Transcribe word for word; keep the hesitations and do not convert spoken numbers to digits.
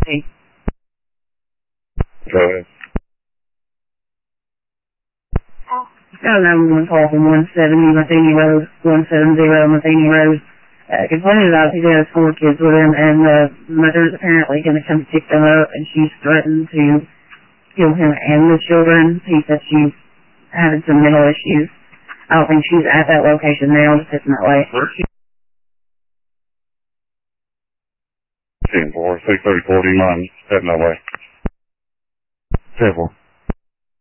Hey. Go ahead. Got a nine one one call from one seventy Matheny Road, one seventy Matheny Road. Uh, complaining about he's got four kids with him, and the mother's apparently going to come pick them up, and she's threatened to kill him and the children. He said she's having some mental issues. I don't think she's at that location now, just sitting that way. ten four, six thirty, forty-nine, heading that way. ten four.